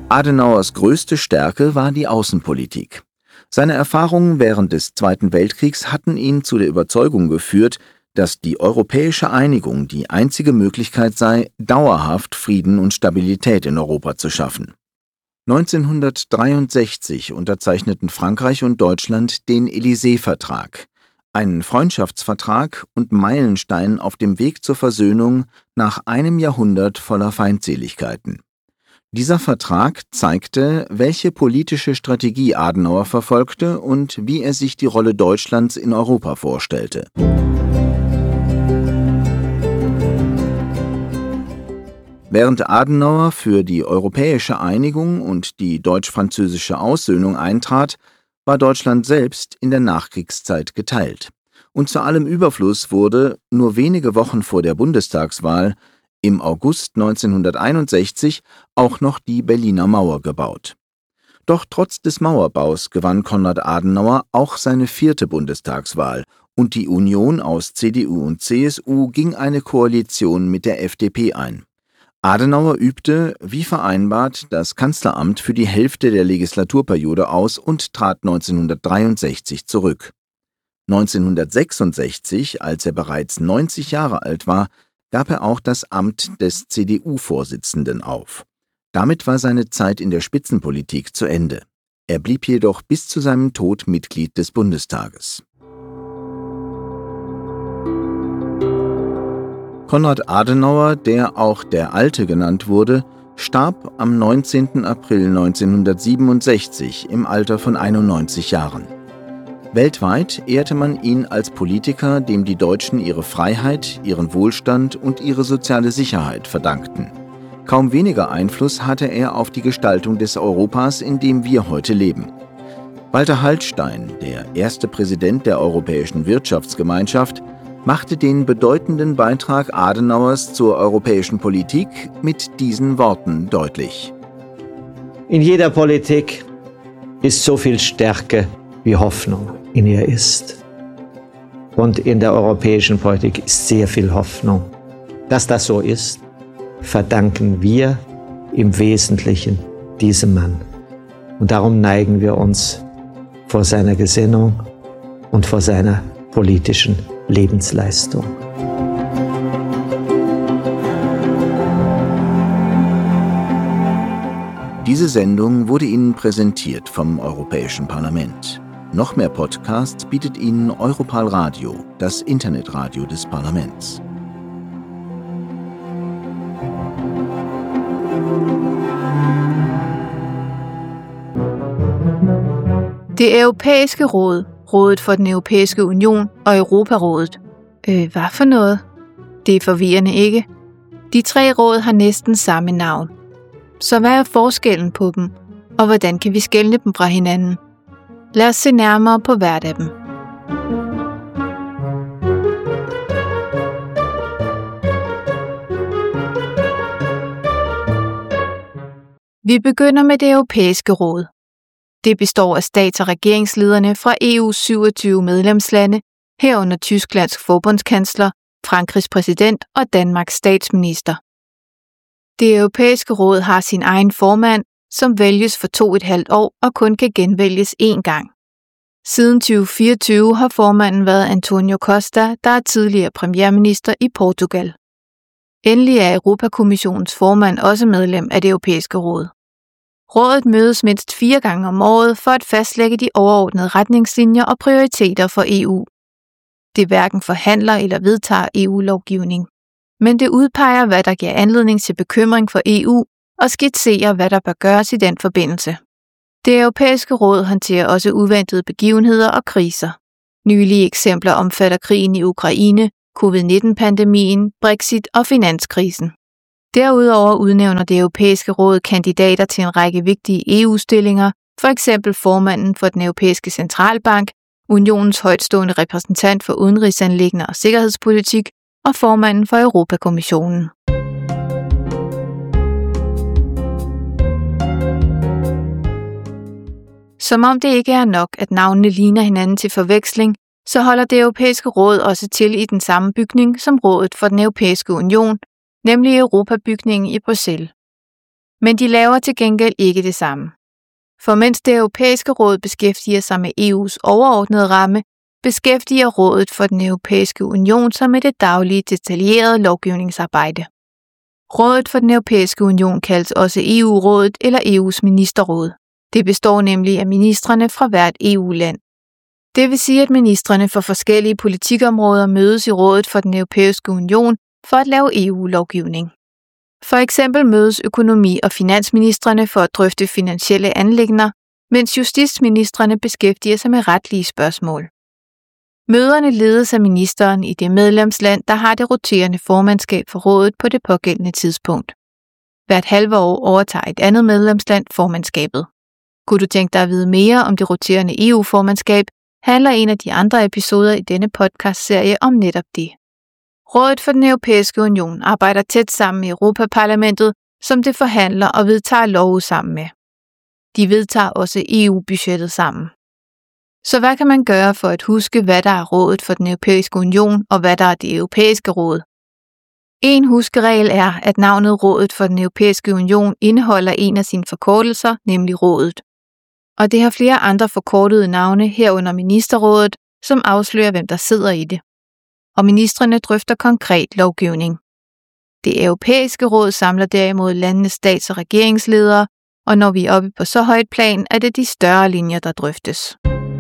Adenauers größte Stärke war die Außenpolitik. Seine Erfahrungen während des Zweiten Weltkriegs hatten ihn zu der Überzeugung geführt, dass die europäische Einigung die einzige Möglichkeit sei, dauerhaft Frieden und Stabilität in Europa zu schaffen. 1963 unterzeichneten Frankreich und Deutschland den Élysée-Vertrag, einen Freundschaftsvertrag und Meilenstein auf dem Weg zur Versöhnung nach einem Jahrhundert voller Feindseligkeiten. Dieser Vertrag zeigte, welche politische Strategie Adenauer verfolgte und wie er sich die Rolle Deutschlands in Europa vorstellte. Während Adenauer für die europäische Einigung und die deutsch-französische Aussöhnung eintrat, war Deutschland selbst in der Nachkriegszeit geteilt. Und zu allem Überfluss wurde, nur wenige Wochen vor der Bundestagswahl, im August 1961 auch noch die Berliner Mauer gebaut. Doch trotz des Mauerbaus gewann Konrad Adenauer auch seine 4. Bundestagswahl und die Union aus CDU und CSU ging eine Koalition mit der FDP ein. Adenauer übte, wie vereinbart, das Kanzleramt für die Hälfte der Legislaturperiode aus und trat 1963 zurück. 1966, als er bereits 90 Jahre alt war, gab er auch das Amt des CDU-Vorsitzenden auf. Damit war seine Zeit in der Spitzenpolitik zu Ende. Er blieb jedoch bis zu seinem Tod Mitglied des Bundestages. Konrad Adenauer, der auch der Alte genannt wurde, starb am 19. April 1967 im Alter von 91 Jahren. Weltweit ehrte man ihn als Politiker, dem die Deutschen ihre Freiheit, ihren Wohlstand und ihre soziale Sicherheit verdankten. Kaum weniger Einfluss hatte er auf die Gestaltung des Europas, in dem wir heute leben. Walter Hallstein, der erste Präsident der Europäischen Wirtschaftsgemeinschaft, machte den bedeutenden Beitrag Adenauers zur europäischen Politik mit diesen Worten deutlich. In jeder Politik ist so viel Stärke wie Hoffnung in ihr ist. Und in der europäischen Politik ist sehr viel Hoffnung. Dass das so ist, verdanken wir im Wesentlichen diesem Mann. Und darum neigen wir uns vor seiner Gesinnung und vor seiner politischen Lebensleistung. Diese Sendung wurde Ihnen präsentiert vom Europäischen Parlament. Noch mehr Podcasts bietet Ihnen Europal Radio, das Internetradio des Parlaments. Det Europæiske Råd, Rådet for den Europæiske Union og Europarådet. Hvad for noget? Det er forvirrende, ikke? De 3 råd har næsten samme navn. Så hvad er forskellen på dem, og hvordan kan vi skelne dem fra hinanden? Lad os se nærmere på hvert af dem. Vi begynder med det Europæiske Råd. Det består af stats- og regeringslederne fra EU's 27 medlemslande, herunder Tysklands forbundskansler, Frankrigs præsident og Danmarks statsminister. Det Europæiske Råd har sin egen formand, som vælges for 2,5 år og kun kan genvælges 1 gang. Siden 2024 har formanden været Antonio Costa, der er tidligere premierminister i Portugal. Endelig er Europakommissionens formand også medlem af det Europæiske Råd. Rådet mødes mindst 4 gange om året for at fastlægge de overordnede retningslinjer og prioriteter for EU. Det hverken forhandler eller vedtager EU-lovgivning, men det udpeger, hvad der giver anledning til bekymring for EU og skitserer, hvad der bør gøres i den forbindelse. Det Europæiske Råd håndterer også uventede begivenheder og kriser. Nylige eksempler omfatter krigen i Ukraine, covid-19-pandemien, Brexit og finanskrisen. Derudover udnævner det Europæiske Råd kandidater til en række vigtige EU-stillinger, f.eks. formanden for den Europæiske Centralbank, unionens højtstående repræsentant for udenrigsanliggender og sikkerhedspolitik og formanden for Europakommissionen. Som om det ikke er nok, at navnene ligner hinanden til forveksling, så holder det Europæiske Råd også til i den samme bygning som Rådet for den Europæiske Union, nemlig Europabygningen i Bruxelles. Men de laver til gengæld ikke det samme. For mens det europæiske råd beskæftiger sig med EU's overordnede ramme, beskæftiger Rådet for den Europæiske Union sig med det daglige detaljerede lovgivningsarbejde. Rådet for den Europæiske Union kaldes også EU-rådet eller EU's ministerråd. Det består nemlig af ministrene fra hvert EU-land. Det vil sige, at ministrene for forskellige politikområder mødes i Rådet for den Europæiske Union for at lave EU-lovgivning. For eksempel mødes økonomi- og finansministrene for at drøfte finansielle anliggender, mens justitsministrene beskæftiger sig med retlige spørgsmål. Møderne ledes af ministeren i det medlemsland, der har det roterende formandskab for rådet på det pågældende tidspunkt. Hvert halve år overtager et andet medlemsland formandskabet. Kunne du tænke dig at vide mere om det roterende EU-formandskab, handler en af de andre episoder i denne podcastserie om netop det. Rådet for den Europæiske Union arbejder tæt sammen med Europaparlamentet, som det forhandler og vedtager love sammen med. De vedtager også EU-budgettet sammen. Så hvad kan man gøre for at huske, hvad der er Rådet for den Europæiske Union og hvad der er det europæiske råd? En huskeregel er, at navnet Rådet for den Europæiske Union indeholder en af sine forkortelser, nemlig rådet. Og det har flere andre forkortede navne herunder ministerrådet, som afslører, hvem der sidder i det. Og ministrene drøfter konkret lovgivning. Det europæiske råd samler derimod landenes stats- og regeringsledere, og når vi er oppe på så højt plan, er det de større linjer, der drøftes.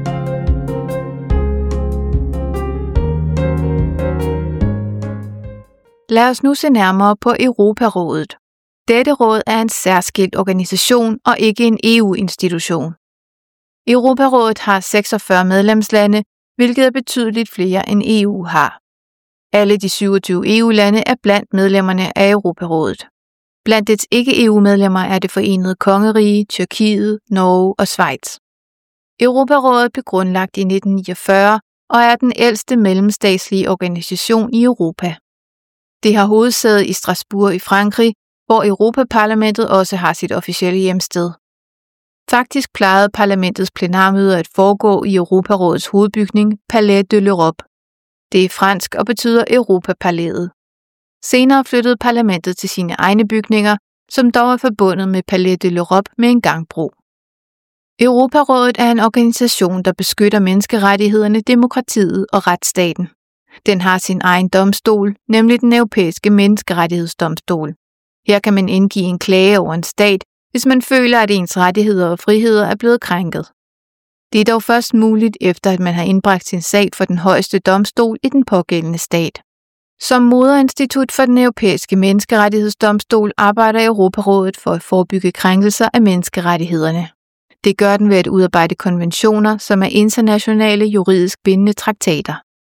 Lad os nu se nærmere på Europarådet. Dette råd er en særskilt organisation og ikke en EU-institution. Europarådet har 46 medlemslande, hvilket er betydeligt flere end EU har. Alle de 27 EU-lande er blandt medlemmerne af Europarådet. Blandt dets ikke-EU-medlemmer er det Forenede Kongerige, Tyrkiet, Norge og Schweiz. Europarådet blev grundlagt i 1949 og er den ældste mellemstatslige organisation i Europa. Det har hovedsæde i Strasbourg i Frankrig, hvor Europaparlamentet også har sit officielle hjemsted. Faktisk plejede parlamentets plenarmøder at foregå i Europarådets hovedbygning, Palais de l'Europe. Det er fransk og betyder Europapalæet. Senere flyttede parlamentet til sine egne bygninger, som dog er forbundet med Palais de l'Europe med en gangbro. Europarådet er en organisation, der beskytter menneskerettighederne, demokratiet og retsstaten. Den har sin egen domstol, nemlig den europæiske menneskerettighedsdomstol. Her kan man indgive en klage over en stat, hvis man føler, at ens rettigheder og friheder er blevet krænket. Det er dog først muligt, efter at man har indbragt sin sag for den højeste domstol i den pågældende stat. Som moderinstitut for den europæiske menneskerettighedsdomstol arbejder Europarådet for at forebygge krænkelser af menneskerettighederne. Det gør den ved at udarbejde konventioner, som er internationale juridisk bindende traktater.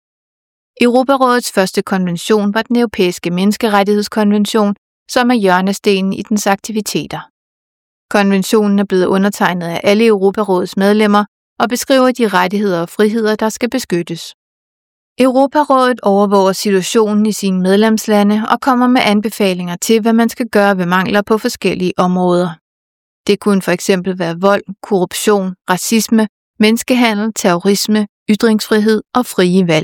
Europarådets første konvention var den europæiske menneskerettighedskonvention, som er hjørnestenen i dens aktiviteter. Konventionen er blevet undertegnet af alle Europarådets medlemmer og beskriver de rettigheder og friheder, der skal beskyttes. Europarådet overvåger situationen i sine medlemslande og kommer med anbefalinger til, hvad man skal gøre ved mangler på forskellige områder. Det kunne for eksempel være vold, korruption, racisme, menneskehandel, terrorisme, ytringsfrihed og frie valg.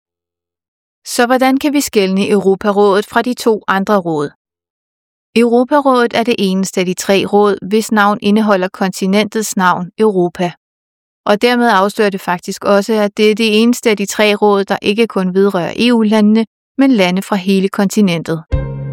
Så hvordan kan vi skelne Europarådet fra de to andre råd? Europarådet er det eneste af de tre råd, hvis navn indeholder kontinentets navn, Europa. Og dermed afslører det faktisk også, at det er det eneste af de tre råd, der ikke kun vedrører EU-landene, men lande fra hele kontinentet.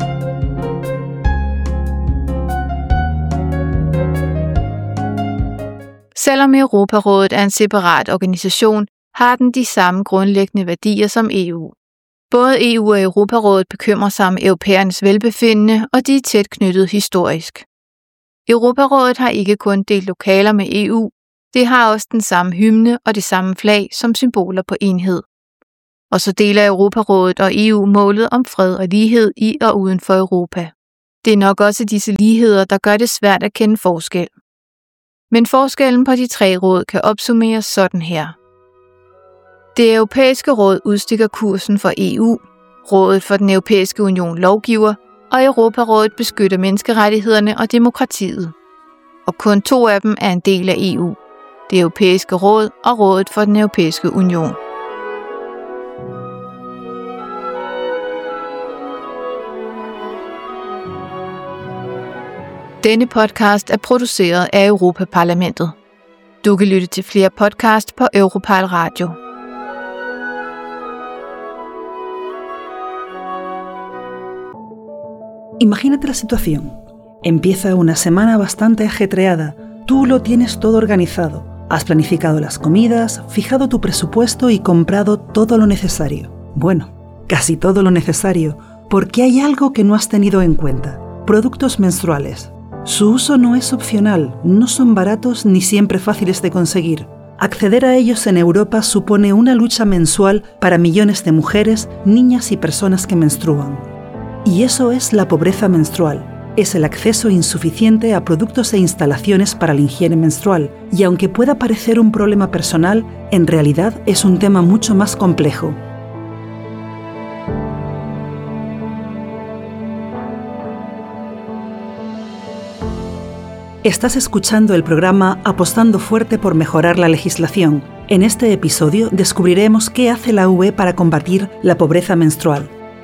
Selvom Europarådet er en separat organisation, har den de samme grundlæggende værdier som EU. Både EU og Europarådet bekymrer sig om europæernes velbefindende, og de er tæt knyttet historisk. Europarådet har ikke kun delt lokaler med EU, det har også den samme hymne og det samme flag som symboler på enhed. Og så deler Europarådet og EU målet om fred og lighed i og uden for Europa. Det er nok også disse ligheder, der gør det svært at kende forskel. Men forskellen på de tre råd kan opsummeres sådan her. Det europæiske råd udstikker kursen for EU, Rådet for den Europæiske Union lovgiver, og Europarådet beskytter menneskerettighederne og demokratiet. Og kun to af dem er en del af EU, det Europæiske Råd og Rådet for den Europæiske Union. Denne podcast er produceret af Europa-Parlamentet. Du kan lytte til flere podcast på Europal Radio. Imagínate la situación. Empieza una semana bastante ajetreada. Tú lo tienes todo organizado. Has planificado las comidas, fijado tu presupuesto y comprado todo lo necesario. Bueno, casi todo lo necesario, porque hay algo que no has tenido en cuenta. Productos menstruales. Su uso no es opcional, no son baratos ni siempre fáciles de conseguir. Acceder a ellos en Europa supone una lucha mensual para millones de mujeres, niñas y personas que menstruan. Y eso es la pobreza menstrual. Es el acceso insuficiente a productos e instalaciones para la higiene menstrual. Y aunque pueda parecer un problema personal, en realidad es un tema mucho más complejo. Estás escuchando el programa Apostando Fuerte por Mejorar la Legislación. En este episodio descubriremos qué hace la UE para combatir la pobreza menstrual.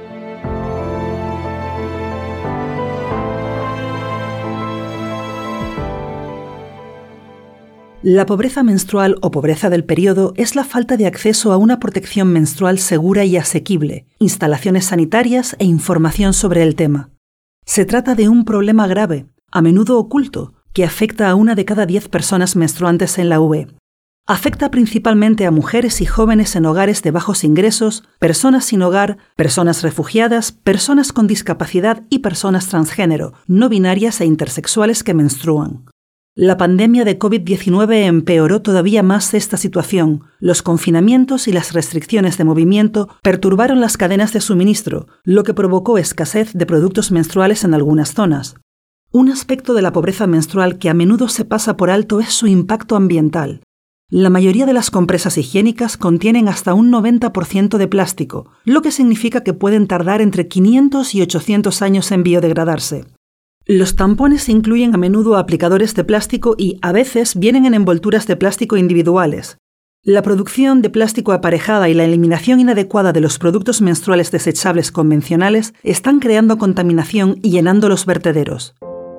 La pobreza menstrual o pobreza del periodo es la falta de acceso a una protección menstrual segura y asequible, instalaciones sanitarias e información sobre el tema. Se trata de un problema grave, a menudo oculto, que afecta a 1 de cada 10 personas menstruantes en la UE. Afecta principalmente a mujeres y jóvenes en hogares de bajos ingresos, personas sin hogar, personas refugiadas, personas con discapacidad y personas transgénero, no binarias e intersexuales que menstruan. La pandemia de COVID-19 empeoró todavía más esta situación. Los confinamientos y las restricciones de movimiento perturbaron las cadenas de suministro, lo que provocó escasez de productos menstruales en algunas zonas. Un aspecto de la pobreza menstrual que a menudo se pasa por alto es su impacto ambiental. La mayoría de las compresas higiénicas contienen hasta un 90% de plástico, lo que significa que pueden tardar entre 500 y 800 años en biodegradarse. Los tampones incluyen a menudo aplicadores de plástico y, a veces, vienen en envolturas de plástico individuales. La producción de plástico aparejada y la eliminación inadecuada de los productos menstruales desechables convencionales están creando contaminación y llenando los vertederos.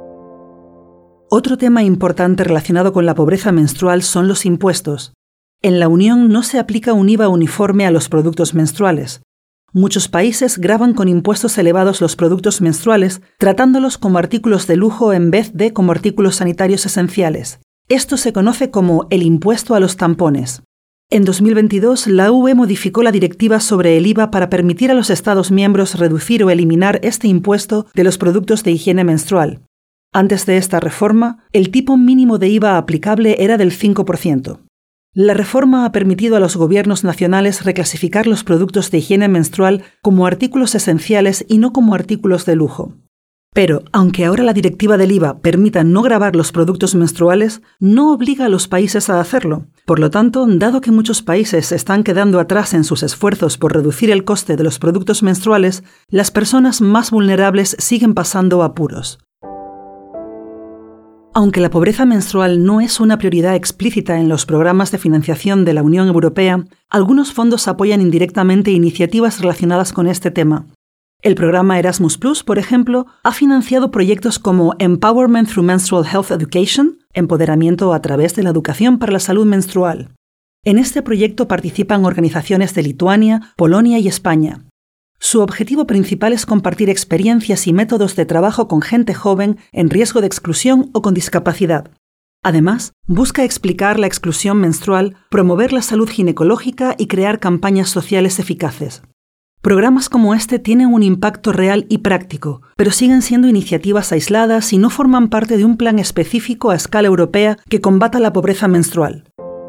Otro tema importante relacionado con la pobreza menstrual son los impuestos. En la Unión no se aplica un IVA uniforme a los productos menstruales. Muchos países gravan con impuestos elevados los productos menstruales, tratándolos como artículos de lujo en vez de como artículos sanitarios esenciales. Esto se conoce como el impuesto a los tampones. En 2022, la UE modificó la directiva sobre el IVA para permitir a los Estados miembros reducir o eliminar este impuesto de los productos de higiene menstrual. Antes de esta reforma, el tipo mínimo de IVA aplicable era del 5%. La reforma ha permitido a los gobiernos nacionales reclasificar los productos de higiene menstrual como artículos esenciales y no como artículos de lujo. Pero, aunque ahora la directiva del IVA permita no gravar los productos menstruales, no obliga a los países a hacerlo. Por lo tanto, dado que muchos países están quedando atrás en sus esfuerzos por reducir el coste de los productos menstruales, las personas más vulnerables siguen pasando apuros. Aunque la pobreza menstrual no es una prioridad explícita en los programas de financiación de la Unión Europea, algunos fondos apoyan indirectamente iniciativas relacionadas con este tema. El programa Erasmus+, por ejemplo, ha financiado proyectos como Empowerment Through Menstrual Health Education, empoderamiento a través de la educación para la salud menstrual. En este proyecto participan organizaciones de Lituania, Polonia y España. Su objetivo principal es compartir experiencias y métodos de trabajo con gente joven en riesgo de exclusión o con discapacidad. Además, busca explicar la exclusión menstrual, promover la salud ginecológica y crear campañas sociales eficaces. Programas como este tienen un impacto real y práctico, pero siguen siendo iniciativas aisladas y no forman parte de un plan específico a escala europea que combata la pobreza menstrual.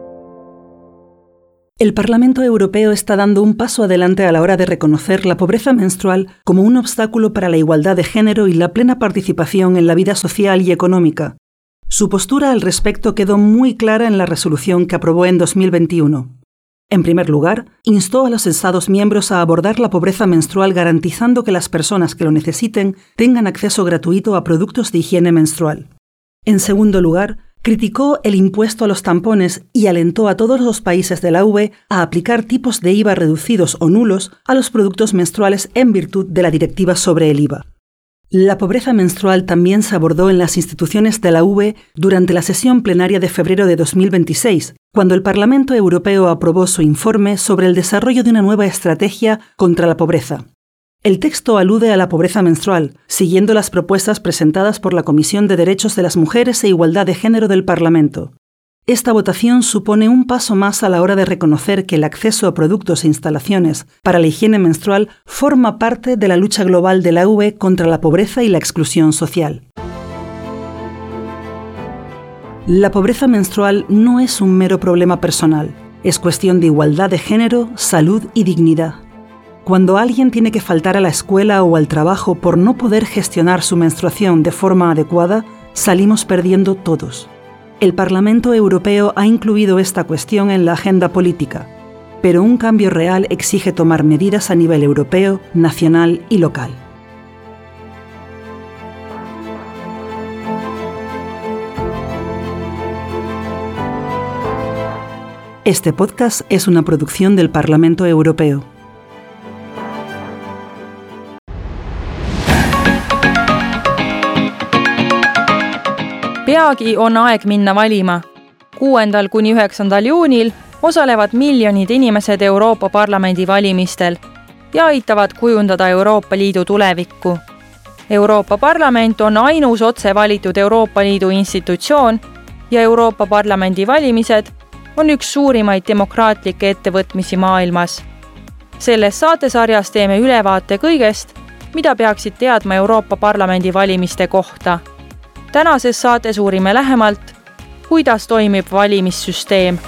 El Parlamento Europeo está dando un paso adelante a la hora de reconocer la pobreza menstrual como un obstáculo para la igualdad de género y la plena participación en la vida social y económica. Su postura al respecto quedó muy clara en la resolución que aprobó en 2021. En primer lugar, instó a los Estados miembros a abordar la pobreza menstrual garantizando que las personas que lo necesiten tengan acceso gratuito a productos de higiene menstrual. En segundo lugar, criticó el impuesto a los tampones y alentó a todos los países de la UE a aplicar tipos de IVA reducidos o nulos a los productos menstruales en virtud de la directiva sobre el IVA. La pobreza menstrual también se abordó en las instituciones de la UE durante la sesión plenaria de febrero de 2026, cuando el Parlamento Europeo aprobó su informe sobre el desarrollo de una nueva estrategia contra la pobreza. El texto alude a la pobreza menstrual, siguiendo las propuestas presentadas por la Comisión de Derechos de las Mujeres e Igualdad de Género del Parlamento. Esta votación supone un paso más a la hora de reconocer que el acceso a productos e instalaciones para la higiene menstrual forma parte de la lucha global de la UE contra la pobreza y la exclusión social. La pobreza menstrual no es un mero problema personal, es cuestión de igualdad de género, salud y dignidad. Cuando alguien tiene que faltar a la escuela o al trabajo por no poder gestionar su menstruación de forma adecuada, salimos perdiendo todos. El Parlamento Europeo ha incluido esta cuestión en la agenda política, pero un cambio real exige tomar medidas a nivel europeo, nacional y local. Este podcast es una producción del Parlamento Europeo. Peagi on aeg minna valima. 6. kuni 9. juunil osalevad miljonid inimesed Euroopa Parlamendi valimistel ja aitavad kujundada Euroopa Liidu tulevikku. Euroopa Parlament on ainus otse valitud Euroopa Liidu institutsioon ja Euroopa Parlamendi valimised on üks suurimaid demokraatlikke ettevõtmisi maailmas. Selles saatesarjas teeme ülevaate kõigest, mida peaksid teadma Euroopa Parlamendi valimiste kohta. Tänases saates uurime lähemalt, kuidas toimib valimissüsteem.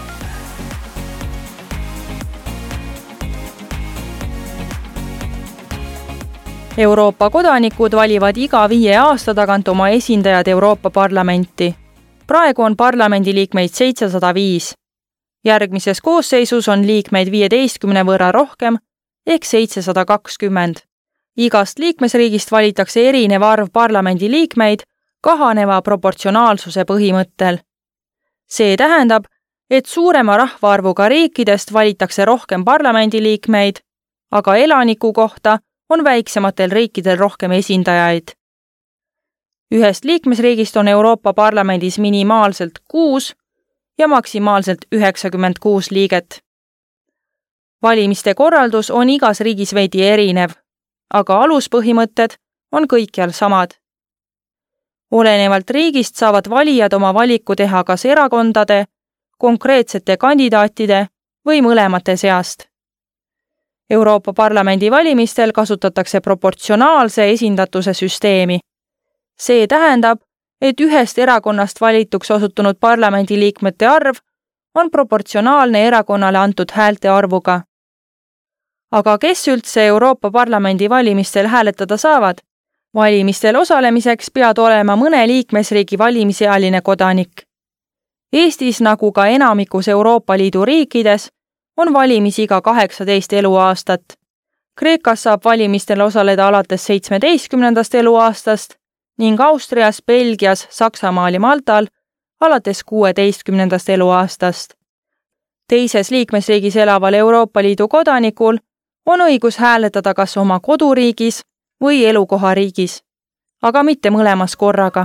Euroopa kodanikud valivad iga 5 aasta tagant oma esindajad Euroopa Parlamenti. Praegu on parlamendiliikmeid 705. Järgmises koosseisus on liikmeid 15 võrra rohkem ehk 720. Igast liikmesriigist valitakse erinev arv parlamendiliikmeid kahaneva proportsionaalsuse põhimõttel. See tähendab, et suurema rahvaarvuga riikidest valitakse rohkem parlamendiliikmeid, aga elaniku kohta on väiksematel riikidel rohkem esindajaid. Ühest liikmesriigist on Euroopa Parlamendis minimaalselt 6 ja maksimaalselt 96 liiget. Valimiste korraldus on igas riigis veidi erinev, aga aluspõhimõtted on kõikjal samad. Olenevalt riigist saavad valijad oma valiku teha kas erakondade, konkreetsete kandidaatide või mõlemate seast. Euroopa Parlamendi valimistel kasutatakse proportsionaalse esindatuse süsteemi. See tähendab, et ühest erakonnast valituks osutunud parlamendiliikmete arv on proportsionaalne erakonnale antud häälte arvuga. Aga kes üldse Euroopa Parlamendi valimistel hääletada saavad? Valimistel osalemiseks pead olema mõne liikmesriigi valimisealine kodanik. Eestis, nagu ka enamikus Euroopa Liidu riikides, on valimisiga 18 eluaastat. Kreekas saab valimistel osaleda alates 17. eluaastast ning Austrias, Belgias, Saksamaal ja Maltal alates 16. eluaastast. Teises liikmesriigis elaval Euroopa Liidu kodanikul on õigus hääletada kas oma koduriigis või elukohariigis, aga mitte mõlemas korraga.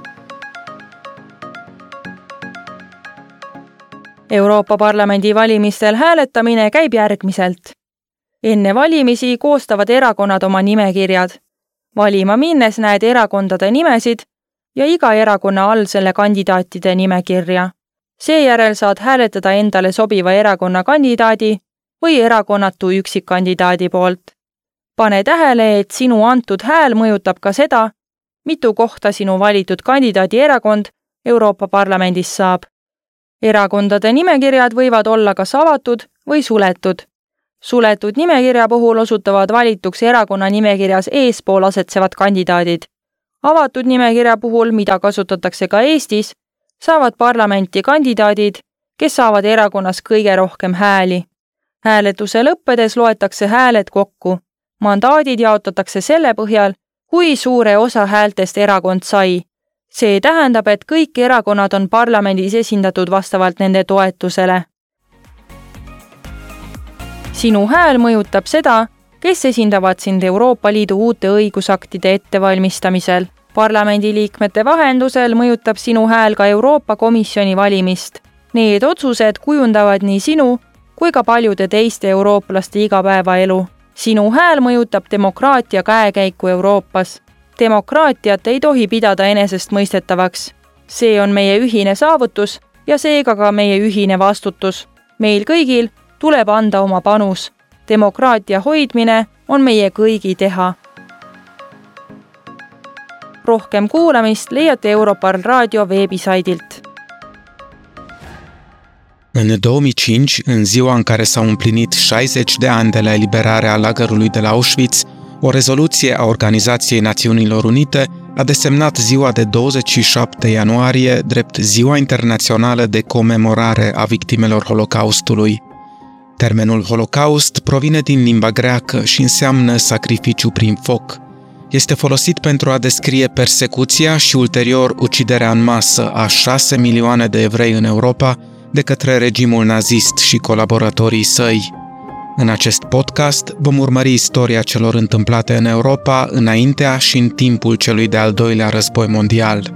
Euroopa Parlamendi valimistel hääletamine käib järgmiselt. Enne valimisi koostavad erakonnad oma nimekirjad. Valima minnes näed erakondade nimesid ja iga erakonna all selle kandidaatide nimekirja. Seejärel saad hääletada endale sobiva erakonna kandidaadi või erakonnatu üksikkandidaadi poolt. Pane tähele, et sinu antud hääl mõjutab ka seda, mitu kohta sinu valitud kandidaadi erakond Euroopa Parlamendis saab. Erakondade nimekirjad võivad olla kas avatud või suletud. Suletud nimekirja puhul osutavad valituks erakonna nimekirjas eespool asetsevad kandidaadid. Avatud nimekirja puhul, mida kasutatakse ka Eestis, saavad parlamenti kandidaadid, kes saavad erakonnas kõige rohkem hääli. Hääletuse lõppedes loetakse hääled kokku. Mandaadid jaotatakse selle põhjal, kui suure osa häältest erakond sai. See tähendab, et kõik erakonnad on parlamendis esindatud vastavalt nende toetusele. Sinu hääl mõjutab seda, kes esindavad sind Euroopa Liidu uute õigusaktide ettevalmistamisel. Parlamendiliikmete vahendusel mõjutab sinu hääl ka Euroopa Komisjoni valimist. Need otsused kujundavad nii sinu kui ka paljude teiste eurooplaste igapäevaelu. Sinu hääl mõjutab demokraatia käekäiku Euroopas. Demokraatiat ei tohi pidada enesestmõistetavaks. See on meie ühine saavutus ja seega ka meie ühine vastutus. Meil kõigil tuleb anda oma panus. Demokraatia hoidmine on meie kõigi teha. Rohkem kuulamist leiate Europarl Raadio veebisaidilt. În 2005, în ziua în care s-au împlinit 60 de ani de la eliberarea lagărului de la Auschwitz, o rezoluție a Organizației Națiunilor Unite a desemnat ziua de 27 ianuarie drept Ziua Internațională de Comemorare a Victimelor Holocaustului. Termenul Holocaust provine din limba greacă și înseamnă sacrificiu prin foc. Este folosit pentru a descrie persecuția și ulterior uciderea în masă a 6 milioane de evrei în Europa de către regimul nazist și colaboratorii săi. În acest podcast vom urmări istoria celor întâmplate în Europa înaintea și în timpul celui de-al doilea război mondial.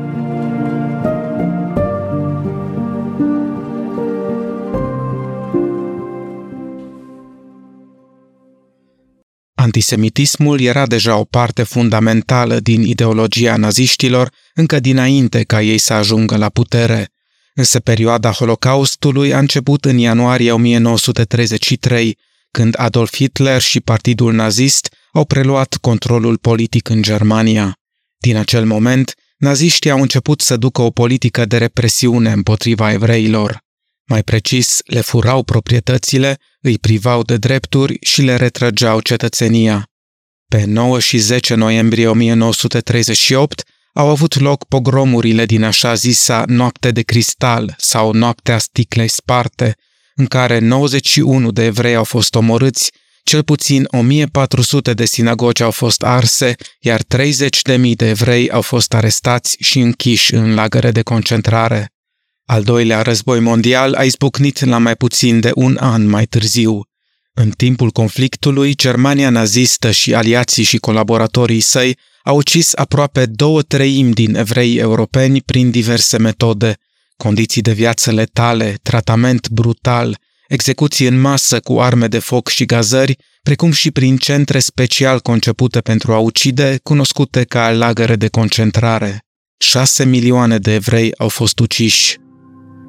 Antisemitismul era deja o parte fundamentală din ideologia naziștilor încă dinainte ca ei să ajungă la putere. Însă perioada Holocaustului a început în ianuarie 1933, când Adolf Hitler și partidul nazist au preluat controlul politic în Germania. Din acel moment, naziștii au început să ducă o politică de represiune împotriva evreilor. Mai precis, le furau proprietățile, îi privau de drepturi și le retrăgeau cetățenia. Pe 9 și 10 noiembrie 1938 au avut loc pogromurile din așa zisa Noapte de Cristal sau Noaptea Sticlei Sparte, în care 91 de evrei au fost omorâți, cel puțin 1400 de sinagogi au fost arse, iar 30.000 de evrei au fost arestați și închiși în lagăre de concentrare. Al doilea război mondial a izbucnit la mai puțin de un an mai târziu. În timpul conflictului, Germania nazistă și aliații și colaboratorii săi au ucis aproape 2/3 din evrei europeni prin diverse metode, condiții de viață letale, tratament brutal, execuții în masă cu arme de foc și gazări, precum și prin centre special concepute pentru a ucide, cunoscute ca lagăre de concentrare. 6 milioane de evrei au fost uciși.